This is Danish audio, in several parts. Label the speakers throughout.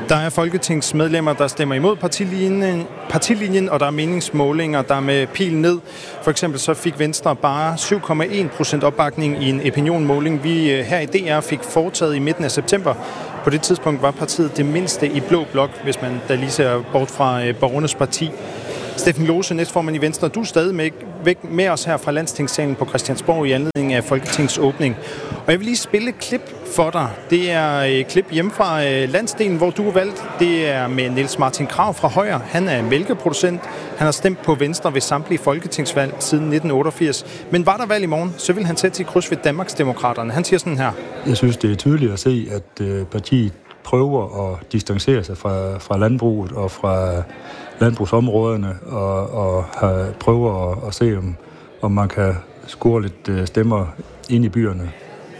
Speaker 1: Der er folketingsmedlemmer, der stemmer imod partilinjen, og der er meningsmålinger, der er med pil ned. For eksempel så fik Venstre bare 7,1% opbakning i en opinionmåling, vi her i DR fik foretaget i midten af september. På det tidspunkt var partiet det mindste i blå blok, hvis man da lige ser bort fra Borgernes Parti. Steffen Lose, næstformand i Venstre, du er stadig med os her fra Landstingssalen på Christiansborg i anledning af Folketingets åbning. Og jeg vil lige spille et klip for dig. Det er et klip hjemme fra landsdelen, hvor du er valgt. Det er med Niels Martin Krag fra Højer. Han er mælkeproducent. Han har stemt på Venstre ved samtlige folketingsvalg siden 1988. Men var der valg i morgen, så vil han sætte sit kryds ved Danmarksdemokraterne. Han siger sådan her.
Speaker 2: Jeg synes, det er tydeligt at se, at partiet prøver at distancere sig fra landbruget og fra landbrugsområderne og prøver at se, om man kan score lidt stemmer ind i byerne.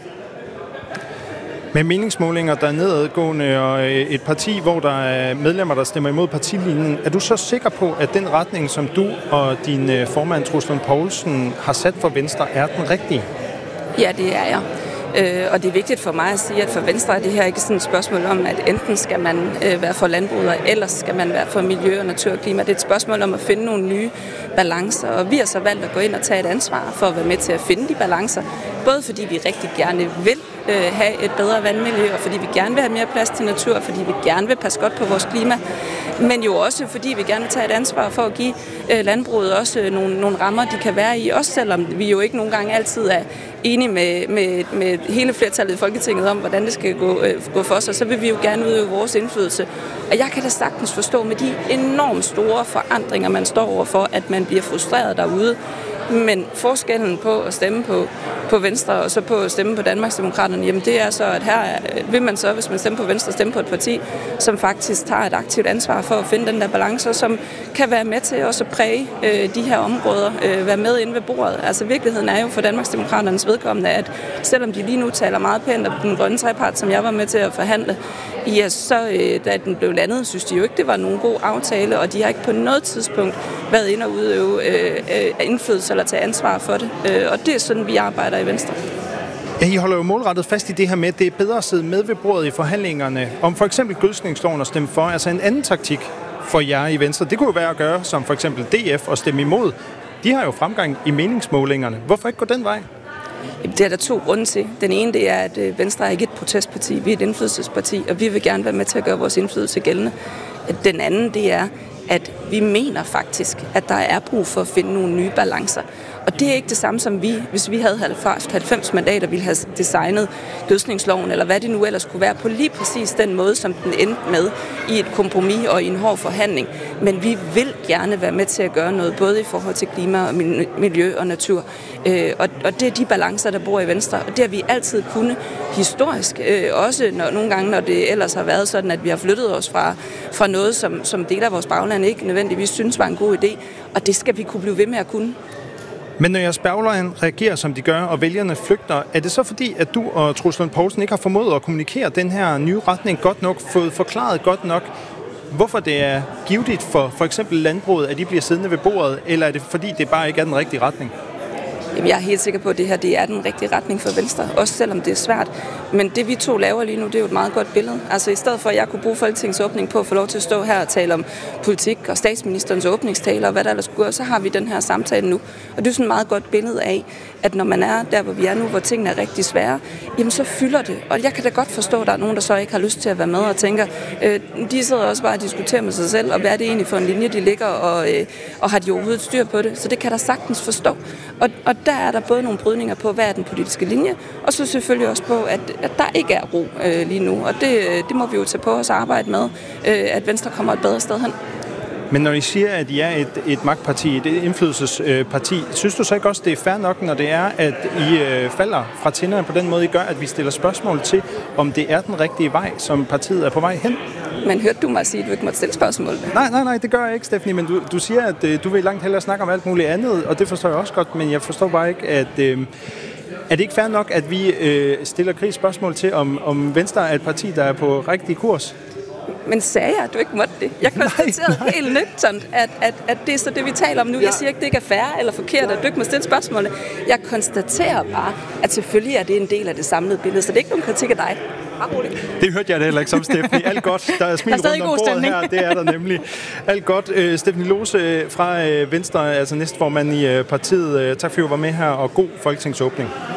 Speaker 1: Med meningsmålinger, der er nedadgående, og et parti, hvor der er medlemmer, der stemmer imod partilinjen, er du så sikker på, at den retning, som du og din formand, Troels Lund Poulsen, har sat for Venstre, er den rigtige?
Speaker 3: Ja, det er jeg. Og det er vigtigt for mig at sige, at for Venstre er det her ikke sådan et spørgsmål om, at enten skal man være for landbruget, eller skal man være for miljø og natur og klima. Det er et spørgsmål om at finde nogle nye balancer, og vi har så valgt at gå ind og tage et ansvar for at være med til at finde de balancer. Både fordi vi rigtig gerne vil have et bedre vandmiljø, og fordi vi gerne vil have mere plads til natur, og fordi vi gerne vil passe godt på vores klima, men jo også fordi vi gerne vil tage et ansvar for at give landbruget også nogle rammer, de kan være i, også selvom vi jo ikke nogle gange altid er enige med hele flertallet i Folketinget om, hvordan det skal gå for sig, så vil vi jo gerne udøve vores indflydelse. Og jeg kan da sagtens forstå med de enormt store forandringer, man står overfor, at man bliver frustreret derude. Men forskellen på at stemme på Venstre og så på at stemme på Danmarksdemokraterne, jamen det er så, at her vil man så, hvis man stemmer på Venstre, stemme på et parti, som faktisk tager et aktivt ansvar for at finde den der balance, som kan være med til også at præge de her områder, være med inde ved bordet. Altså virkeligheden er jo for Danmarksdemokraternes vedkommende, at selvom de lige nu taler meget pænt om den grønne trepart, som jeg var med til at forhandle, ja, så da den blev landet, synes de jo ikke, det var nogen god aftale, og de har ikke på noget tidspunkt været inde og udøve indflydelse eller tage ansvar for det. Og det er sådan, vi arbejder i Venstre.
Speaker 1: Ja, I holder jo målrettet fast i det her med, at det er bedre at sidde med ved bordet i forhandlingerne om for eksempel gødskningsloven og stemme for. Altså en anden taktik for jer i Venstre, det kunne jo være at gøre som for eksempel DF og stemme imod. De har jo fremgang i meningsmålingerne. Hvorfor ikke gå den vej?
Speaker 3: Det er der to grunde til. Den ene, det er, at Venstre er ikke et protestparti, vi er et indflydelsesparti, og vi vil gerne være med til at gøre vores indflydelse gældende. Den anden, det er, at vi mener faktisk, at der er brug for at finde nogle nye balancer. Og det er ikke det samme som hvis vi havde 90 mandater, ville have designet gødskningsloven, eller hvad det nu ellers kunne være, på lige præcis den måde, som den endte med i et kompromis og i en hård forhandling. Men vi vil gerne være med til at gøre noget, både i forhold til klima og miljø og natur. Og det er de balancer, der bor i Venstre. Og det har vi altid kunnet historisk, også nogle gange, når det ellers har været sådan, at vi har flyttet os fra noget, som dele af vores bagland ikke nødvendigvis synes var en god idé. Og det skal vi kunne blive ved med at kunne.
Speaker 1: Men når jeres bagland reagerer, som de gør, og vælgerne flygter, er det så fordi, at du og Troels Lund Poulsen ikke har formået at kommunikere den her nye retning godt nok, fået forklaret godt nok, hvorfor det er givetigt for eksempel landbruget, at de bliver siddende ved bordet, eller er det fordi, det bare ikke er den rigtige retning?
Speaker 3: Jamen, jeg er helt sikker på, at det her det er den rigtige retning for Venstre, også selvom det er svært. Men det vi to laver lige nu, det er jo et meget godt billede. Altså i stedet for, at jeg kunne bruge Folketingets åbning på at få lov til at stå her og tale om politik og statsministerens åbningstaler og hvad der ellers skulle, så har vi den her samtale nu. Og det er sådan et meget godt billede af, at når man er der, hvor vi er nu, hvor tingene er rigtig svære, jamen så fylder det. Og jeg kan da godt forstå, at der er nogen, der så ikke har lyst til at være med og tænker, de sidder også bare og diskuterer med sig selv, og hvad er det egentlig for en linje, de ligger, og har de overhovedet styr på det. Så det kan der sagtens forstå. Og der er der både nogle brydninger på, hvad er den politiske linje, og så selvfølgelig også på, at der ikke er ro lige nu. Og det må vi jo tage på os og arbejde med, at Venstre kommer et bedre sted hen.
Speaker 1: Men når I siger, at I er et magtparti, et indflydelsesparti, synes du så ikke også, det er fair nok, når det er, at I falder fra tænderne på den måde, I gør, at vi stiller spørgsmål til, om det er den rigtige vej, som partiet er på vej hen?
Speaker 3: Men hørte du mig sige, at du ikke måtte stille spørgsmål?
Speaker 1: Nej, det gør jeg ikke, Stephanie, men du siger, at du vil langt hellere snakke om alt muligt andet, og det forstår jeg også godt, men jeg forstår bare ikke, at... Er det ikke fair nok, at vi stiller krigsspørgsmål til, om Venstre er et parti, der er på rigtig kurs?
Speaker 3: Men sagde jeg, at du ikke måtte det? Jeg konstaterede helt nøgternt, at det er så det, vi taler om nu. Jeg siger ikke, det ikke er fair eller forkert, at du ikke må stille spørgsmålene. Jeg konstaterer bare, at selvfølgelig er det en del af det samlede billede, så det er ikke nogen kritik af dig.
Speaker 1: Det hørte jeg da heller ikke som Stephanie. Alt godt. Der er smil rundt om bordet her. Det er der nemlig. Alt godt. Stephanie Lose fra Venstre, altså næstformand i partiet. Tak fordi du var med her, og god folketingsåbning.